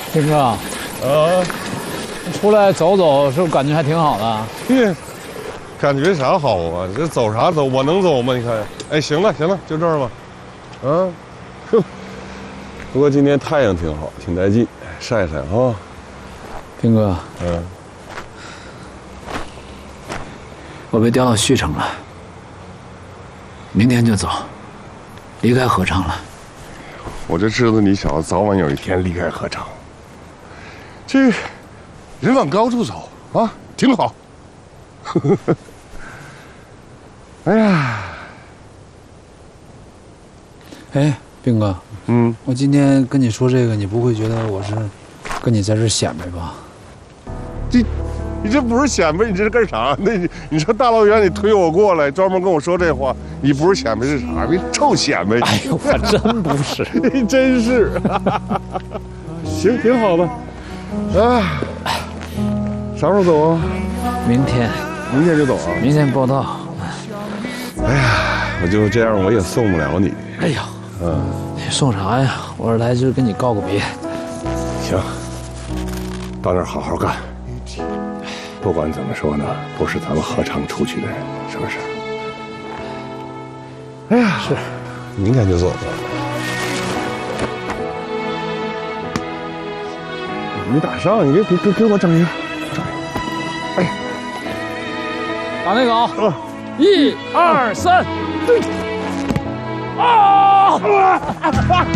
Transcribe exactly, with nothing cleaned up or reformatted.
兵哥，啊，出来走走，是不是感觉还挺好的？ 嘿，感觉啥好啊？这走啥走？我能走吗？你看，哎，行了行了，就这儿吧。啊，哼。不过今天太阳挺好，挺带劲，晒晒啊。 兵哥， 嗯， 我被调到旭城了，明天就走，离开合昌了。 我就知道你小子早晚有一天离开合昌。这人往高处走啊，挺好。哎呀， 哎，兵哥， 嗯， 我今天跟你说这个，你不会觉得我是跟你在这显摆吧？ 这，你这不是显摆，你这是干啥？那你你说大老远你推我过来，专门跟我说这话，你不是显摆是啥？你臭显摆！ 哎呦，我真不是， 你真是。行，挺好的。啊，啥时候走啊？ 明天， 明天就走啊？ 明天报到。 哎呀，我就这样，我也送不了你。 哎呀， 嗯， 你送啥呀？我是来就是跟你告个别。 行，到那儿好好干。不管怎么说呢，不是咱们合昌出去的人，是不是？哎呀，是，明天就走吧。你没打上，你给给给给我整一个，整一个。哎， 打那个啊！啊一二三，对。啊！